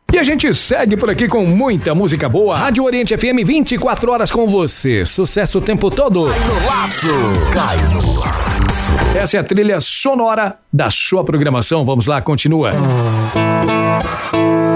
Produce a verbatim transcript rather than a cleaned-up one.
E a gente segue por aqui com muita música boa. Rádio Oriente F M, vinte e quatro horas com você. Sucesso o tempo todo. Cai no laço. Cai no laço. Essa é a trilha sonora da sua programação. Vamos lá, continua.